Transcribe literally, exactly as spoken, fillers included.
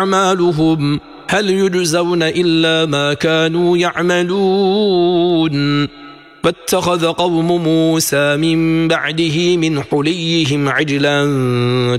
أعمالهم هل يجزون إلا ما كانوا يعملون فاتخذ قوم موسى من بعده من حليهم عجلا